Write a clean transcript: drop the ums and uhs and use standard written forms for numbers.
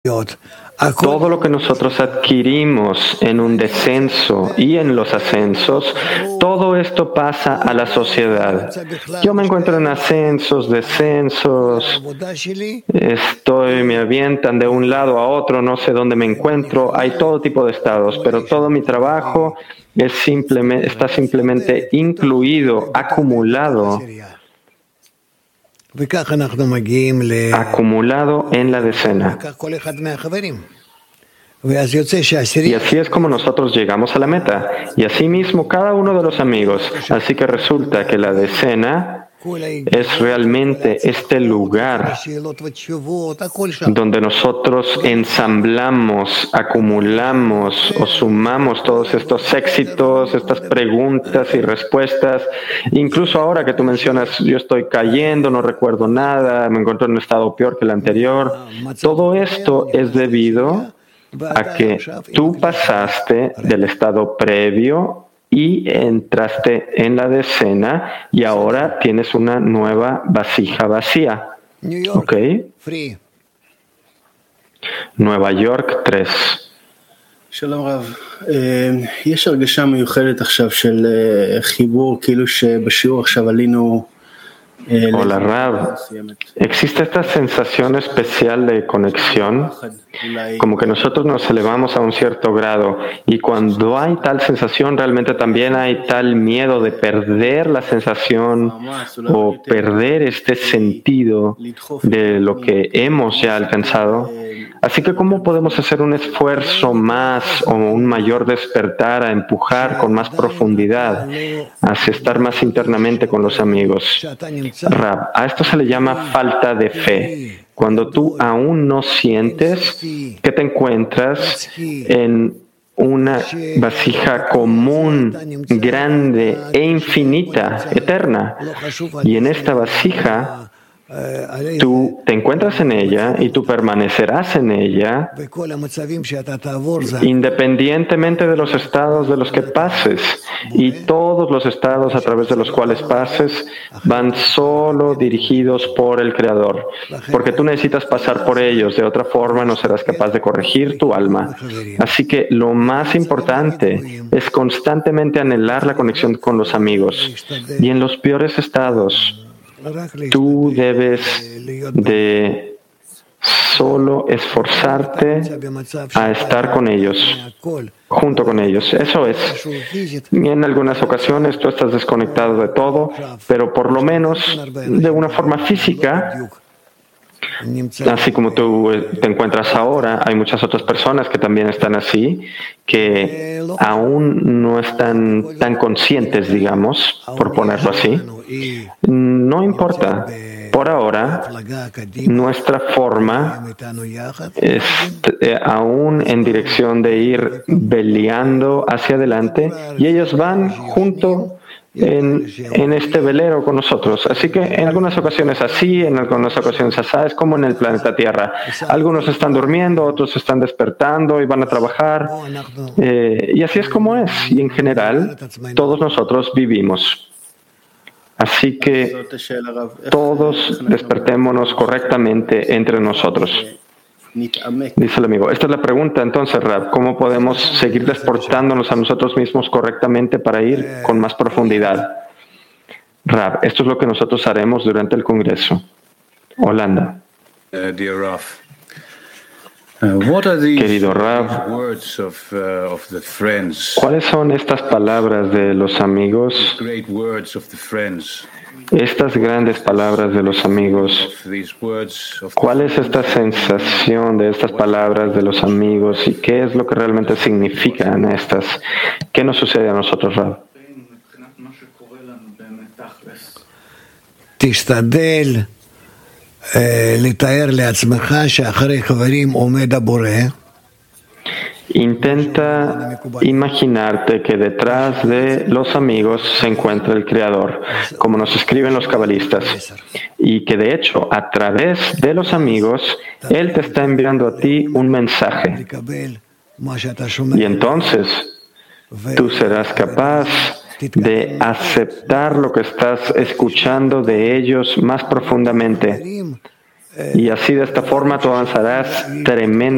Todo lo que nosotros adquirimos en un descenso y en los ascensos, todo esto pasa a la sociedad. Yo me encuentro en ascensos, descensos, me avientan de un lado a otro, no sé dónde me encuentro, hay todo tipo de estados, pero todo mi trabajo está simplemente incluido, acumulado en la decena. Y así es como nosotros llegamos a la meta. Y así mismo cada uno de los amigos. Así que resulta que la decena es realmente este lugar donde nosotros ensamblamos, acumulamos o sumamos todos estos éxitos, estas preguntas y respuestas. Incluso ahora que tú mencionas, yo estoy cayendo, no recuerdo nada, me encuentro en un estado peor que el anterior. Todo esto es debido a que tú pasaste del estado previo y entraste en la decena y ahora tienes una nueva vasija vacía. ¿Ok? Nueva York 3. שלום רב, יש הרגשה מיוחדת עכשיו של חיבור, כאילו שבשיעור עכשיו עלינו. Hola Rab, existe esta sensación especial de conexión, como que nosotros nos elevamos a un cierto grado y cuando hay tal sensación realmente también hay tal miedo de perder la sensación o perder este sentido de lo que hemos ya alcanzado. Así que ¿cómo podemos hacer un esfuerzo más o un mayor despertar a empujar con más profundidad hacia estar más internamente con los amigos? Rab, a esto se le llama falta de fe. Cuando tú aún no sientes que te encuentras en una vasija común, grande e infinita, eterna. Y en esta vasija tú te encuentras en ella y tú permanecerás en ella independientemente de los estados de los que pases. Y todos los estados a través de los cuales pases van solo dirigidos por el Creador. Porque tú necesitas pasar por ellos, de otra forma no serás capaz de corregir tu alma. Así que lo más importante es constantemente anhelar la conexión con los amigos. Y en los peores estados, tú debes de solo esforzarte a estar con ellos, junto con ellos. Eso es. Y en algunas ocasiones tú estás desconectado de todo, pero por lo menos de una forma física, así como tú te encuentras ahora, hay muchas otras personas que también están así, que aún no están tan conscientes, digamos, por ponerlo así. No importa. Por ahora, nuestra forma es aún en dirección de ir veleando hacia adelante y ellos van junto en este velero con nosotros. Así que en algunas ocasiones así, en algunas ocasiones así, es como en el planeta Tierra. Algunos están durmiendo, otros están despertando y van a trabajar. Y así es como es. Y en general, todos nosotros vivimos. Así que todos despertémonos correctamente entre nosotros. Dice el amigo, esta es la pregunta entonces, Rab, ¿cómo podemos seguir desportándonos a nosotros mismos correctamente para ir con más profundidad? Rab, esto es lo que nosotros haremos durante el Congreso. Holanda. Querido Rab, ¿cuáles son estas palabras de los amigos? Estas grandes palabras de los amigos. ¿Cuál es esta sensación de estas palabras de los amigos y qué es lo que realmente significan estas? ¿Qué nos sucede a nosotros, Rab? Intenta imaginarte que detrás de los amigos se encuentra el Creador, como nos escriben los cabalistas, y que de hecho a través de los amigos Él te está enviando a ti un mensaje. Y entonces tú serás capaz de aceptar lo que estás escuchando de ellos más profundamente. Y así de esta forma tú avanzarás tremendamente.